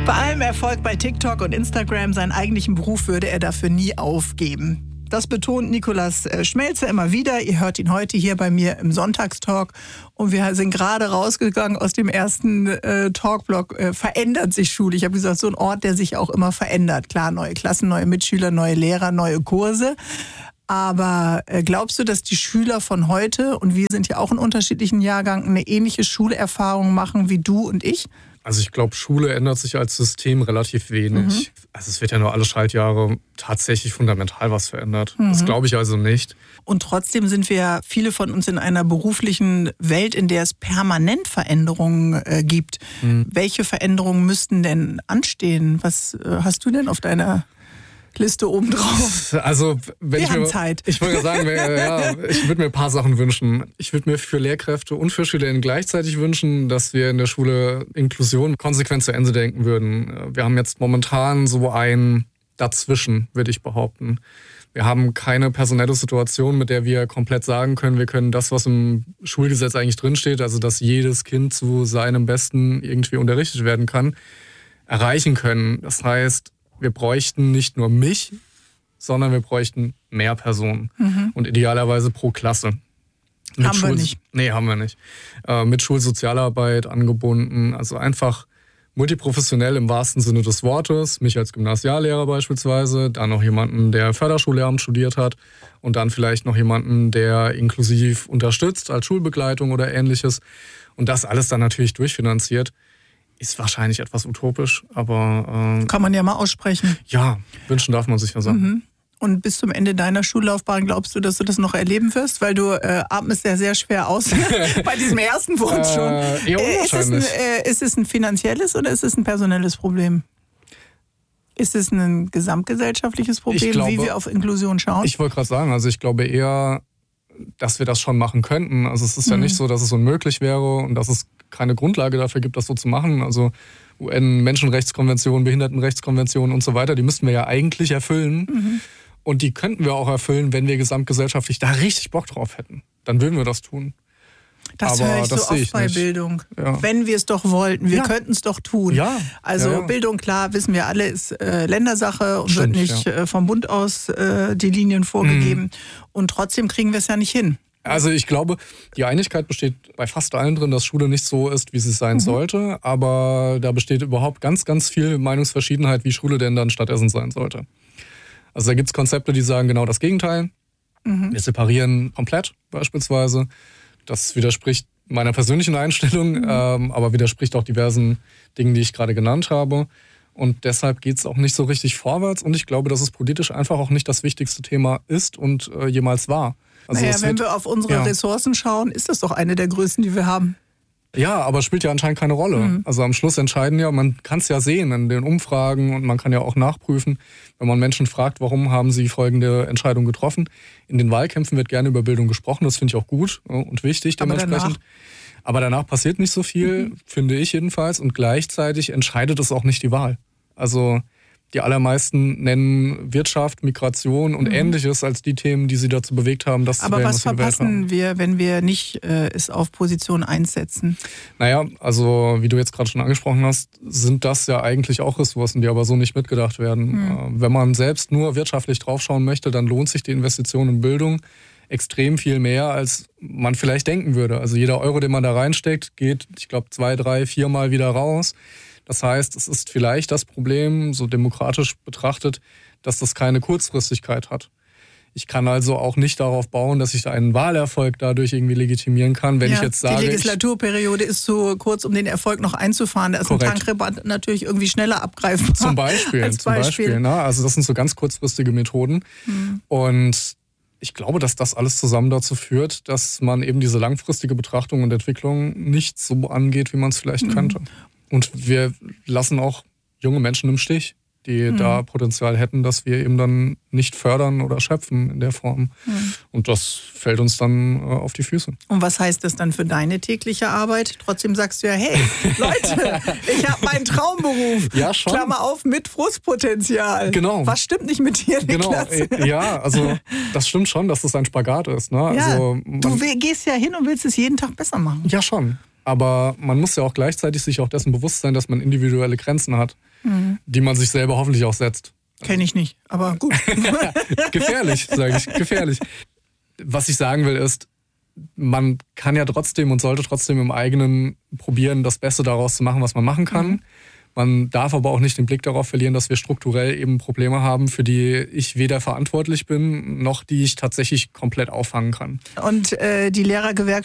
Bei allem Erfolg bei TikTok und Instagram, seinen eigentlichen Beruf würde er dafür nie aufgeben. Das betont Nikolaus Schmelzer immer wieder. Ihr hört ihn heute hier bei mir im Sonntagstalk. Und wir sind gerade rausgegangen aus dem ersten Talkblock. Verändert sich Schule. Ich habe gesagt, so ein Ort, der sich auch immer verändert. Klar, neue Klassen, neue Mitschüler, neue Lehrer, neue Kurse. Aber glaubst du, dass die Schüler von heute, und wir sind ja auch in unterschiedlichen Jahrgängen, eine ähnliche Schulerfahrung machen wie du und ich? Also ich glaube, Schule ändert sich als System relativ wenig. Also es wird ja nur alle Schaltjahre tatsächlich fundamental was verändert. Das glaube ich also nicht. Und trotzdem sind wir, viele von uns, in einer beruflichen Welt, in der es permanent Veränderungen gibt. Welche Veränderungen müssten denn anstehen? Was hast du denn auf deiner Liste oben drauf? Also, wenn wir haben Zeit. Ich wollte sagen, ich würde mir ein paar Sachen wünschen. Ich würde mir für Lehrkräfte und für SchülerInnen gleichzeitig wünschen, dass wir in der Schule Inklusion konsequent zu Ende denken würden. Wir haben jetzt momentan so ein Dazwischen, würde ich behaupten. Wir haben keine personelle Situation, mit der wir komplett sagen können, wir können das, was im Schulgesetz eigentlich drinsteht, also dass jedes Kind zu seinem Besten irgendwie unterrichtet werden kann, erreichen können. Das heißt, wir bräuchten nicht nur mich, sondern wir bräuchten mehr Personen. Und idealerweise pro Klasse. Haben wir nicht. Nee, haben wir nicht. Mit Schulsozialarbeit angebunden. Also einfach multiprofessionell im wahrsten Sinne des Wortes. Mich als Gymnasiallehrer beispielsweise. Dann noch jemanden, der Förderschullehramt studiert hat. Und dann vielleicht noch jemanden, der inklusiv unterstützt als Schulbegleitung oder Ähnliches. Und das alles dann natürlich durchfinanziert. Ist wahrscheinlich etwas utopisch, aber... kann man ja mal aussprechen. Ja, wünschen darf man sich ja sagen. Und bis zum Ende deiner Schullaufbahn glaubst du, dass du das noch erleben wirst? Weil du atmest ja sehr schwer aus bei diesem ersten Wunsch schon. Eher unwahrscheinlich. Ist es ein finanzielles oder ist es ein personelles Problem? Ist es ein gesamtgesellschaftliches Problem, wie wir auf Inklusion schauen? Ich wollte gerade sagen, also ich glaube eher, dass wir das schon machen könnten. Also es ist ja nicht so, dass es unmöglich wäre und dass es keine Grundlage dafür gibt, das so zu machen. Also UN-Menschenrechtskonvention, Behindertenrechtskonvention und so weiter, die müssten wir ja eigentlich erfüllen. Und die könnten wir auch erfüllen, wenn wir gesamtgesellschaftlich da richtig Bock drauf hätten. Dann würden wir das tun. Das höre ich so oft bei Bildung. Ja. Wenn wir es doch wollten, wir könnten es doch tun. Ja. Also Bildung, klar, wissen wir alle, ist Ländersache und wird nicht vom Bund aus die Linien vorgegeben. Und trotzdem kriegen wir es ja nicht hin. Also ich glaube, die Einigkeit besteht bei fast allen drin, dass Schule nicht so ist, wie sie sein sollte. Aber da besteht überhaupt ganz, ganz viel Meinungsverschiedenheit, wie Schule denn dann stattdessen sein sollte. Also da gibt es Konzepte, die sagen genau das Gegenteil. Wir separieren komplett beispielsweise. Das widerspricht meiner persönlichen Einstellung, aber widerspricht auch diversen Dingen, die ich gerade genannt habe. Und deshalb geht es auch nicht so richtig vorwärts. Und ich glaube, dass es politisch einfach auch nicht das wichtigste Thema ist und jemals war. Also wenn wir auf unsere Ressourcen schauen, ist das doch eine der größten, die wir haben. Ja, aber spielt ja anscheinend keine Rolle. Also am Schluss entscheiden ja, man kann es ja sehen in den Umfragen und man kann ja auch nachprüfen, wenn man Menschen fragt, warum haben sie folgende Entscheidung getroffen. In den Wahlkämpfen wird gerne über Bildung gesprochen, das finde ich auch gut und wichtig dementsprechend. Aber danach passiert nicht so viel, finde ich jedenfalls. Und gleichzeitig entscheidet es auch nicht die Wahl. Also die allermeisten nennen Wirtschaft, Migration und Ähnliches als die Themen, die sie dazu bewegt haben, das zu wählen, was sie gewählt haben. Aber was verpassen wir, wenn wir nicht es auf Position 1 setzen? Naja, also wie du jetzt gerade schon angesprochen hast, sind das ja eigentlich auch Ressourcen, die aber so nicht mitgedacht werden. Wenn man selbst nur wirtschaftlich draufschauen möchte, dann lohnt sich die Investition in Bildung extrem viel mehr, als man vielleicht denken würde. Also jeder Euro, den man da reinsteckt, geht, ich glaube, 2, 3, 4 Mal wieder raus. Das heißt, es ist vielleicht das Problem, so demokratisch betrachtet, dass das keine Kurzfristigkeit hat. Ich kann also auch nicht darauf bauen, dass ich einen Wahlerfolg dadurch irgendwie legitimieren kann, wenn ich jetzt sage... Die Legislaturperiode ist zu kurz, um den Erfolg noch einzufahren. Da ist ein Tankrabatt natürlich irgendwie schneller abgreifbar. Zum Beispiel. Also das sind so ganz kurzfristige Methoden. Und ich glaube, dass das alles zusammen dazu führt, dass man eben diese langfristige Betrachtung und Entwicklung nicht so angeht, wie man es vielleicht könnte. Und wir lassen auch junge Menschen im Stich, die da Potenzial hätten, dass wir eben dann nicht fördern oder schöpfen in der Form. Und das fällt uns dann auf die Füße. Und was heißt das dann für deine tägliche Arbeit? Trotzdem sagst du ja, hey, Leute, ich habe meinen Traumberuf. Ja, schon. Klammer auf, mit Frustpotenzial. Genau. Was stimmt nicht mit dir, Niklas? Ja, also das stimmt schon, dass das ein Spagat ist. Ne? Ja, also, du gehst ja hin und willst es jeden Tag besser machen. Ja, schon. Aber man muss ja auch gleichzeitig sich auch dessen bewusst sein, dass man individuelle Grenzen hat, die man sich selber hoffentlich auch setzt. Kenne ich nicht, aber gut. Gefährlich, sage ich, gefährlich. Was ich sagen will ist, man kann ja trotzdem und sollte trotzdem im eigenen probieren, das Beste daraus zu machen, was man machen kann. Man darf aber auch nicht den Blick darauf verlieren, dass wir strukturell eben Probleme haben, für die ich weder verantwortlich bin, noch die ich tatsächlich komplett auffangen kann. Und die Lehrergewerkschaft